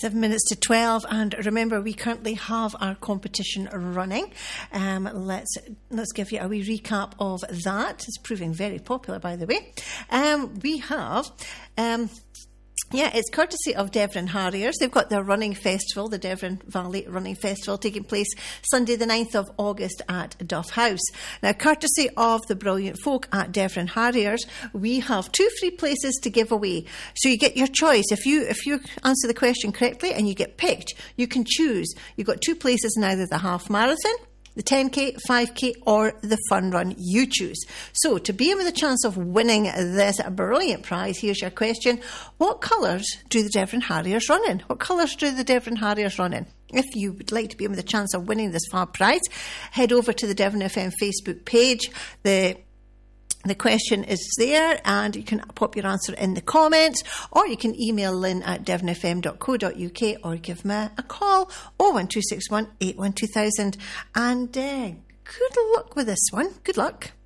7 minutes to 12, and remember, we currently have our competition running. Let's give you a wee recap of that. It's proving very popular, by the way. We have... it's courtesy of Devon Harriers. They've got their running festival, the Devon Valley Running Festival, taking place Sunday the 9th of August at Duff House. Now, courtesy of the brilliant folk at Devon Harriers, we have 2 free places to give away. So you get your choice. If you answer the question correctly and you get picked, you can choose. You've got 2 places in either the half marathon, the 10K, 5K, or the fun run. You choose. So, to be in with a chance of winning this brilliant prize, here's your question. What colours do the Devon Harriers run in? What colours do the Devon Harriers run in? If you would like to be in with a chance of winning this fab prize, head over to the Devon FM Facebook page. The question is there, and you can pop your answer in the comments, or you can email Lynn at devonfm.co.uk, or give me a call, 01261 812 2000. And good luck with this one. Good luck.